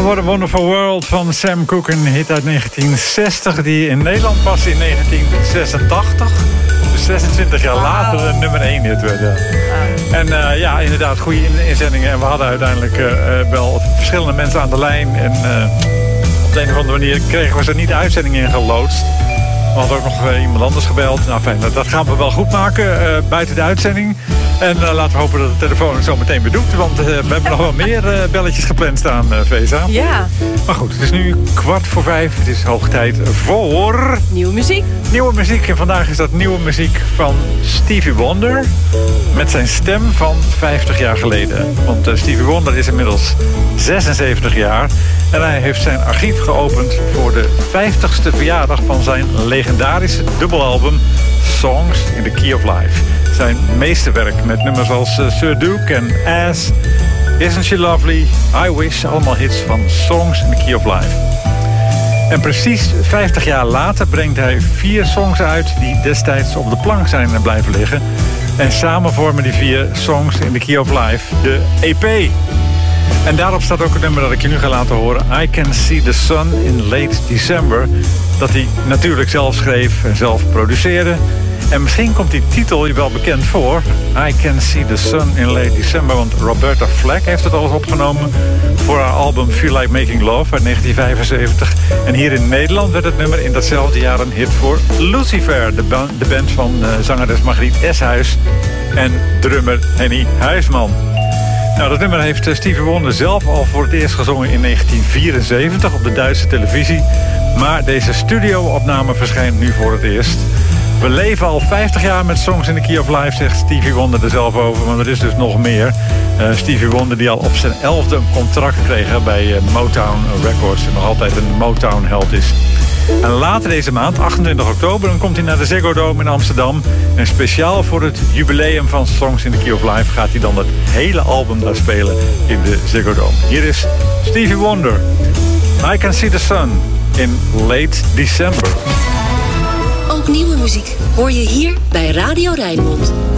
What a Wonderful World van Sam Cooke, een hit uit 1960... die in Nederland pas in 1986, dus 26 jaar later, de nummer 1 hit werd. Ja. En ja, inderdaad, goede inzendingen. En we hadden uiteindelijk wel verschillende mensen aan de lijn. En op de een of andere manier kregen we ze niet de uitzending in geloodst. We hadden ook nog iemand anders gebeld. Nou fijn, dat gaan we wel goed maken buiten de uitzending. En laten we hopen dat de telefoon het zo meteen weer doet. Want we hebben nog wel meer belletjes gepland staan, Vesa. Ja. Maar goed, het is nu 4:15. Het is hoog tijd voor... Nieuwe muziek. Nieuwe muziek. En vandaag is dat nieuwe muziek van Stevie Wonder. Met zijn stem van 50 jaar geleden. Want Stevie Wonder is inmiddels 76 jaar. En hij heeft zijn archief geopend voor de 50ste verjaardag van zijn legendarische dubbelalbum Songs in the Key of Life. Zijn meesterwerk met nummers als Sir Duke en Ass, Isn't She Lovely, I Wish, allemaal hits van Songs in the Key of Life. En precies 50 jaar later brengt hij 4 songs uit die destijds op de plank zijn en blijven liggen. En samen vormen die 4 Songs in the Key of Life de EP. En daarop staat ook het nummer dat ik je nu ga laten horen, I Can See the Sun in Late December. Dat hij natuurlijk zelf schreef en zelf produceerde. En misschien komt die titel je wel bekend voor. I Can See the Sun in Late December. Want Roberta Flack heeft het al eens opgenomen voor haar album Feel Like Making Love uit 1975. En hier in Nederland werd het nummer in datzelfde jaar een hit voor Lucifer. De band van zangeres Margriet Eshuis en drummer Henny Huisman. Nou, dat nummer heeft Stevie Wonder zelf al voor het eerst gezongen in 1974 op de Duitse televisie. Maar deze studio-opname verschijnt nu voor het eerst. We leven al 50 jaar met Songs in the Key of Life, zegt Stevie Wonder er zelf over. Want er is dus nog meer. Stevie Wonder die al op zijn 11e een contract kreeg bij Motown Records. En nog altijd een Motown-held is. En later deze maand, 28 oktober, dan komt hij naar de Ziggo Dome in Amsterdam. En speciaal voor het jubileum van Songs in the Key of Life gaat hij dan het hele album daar spelen in de Ziggo Dome. Hier is Stevie Wonder. I Can See the Sun in Late December. Ook nieuwe muziek hoor je hier bij Radio Rijnmond.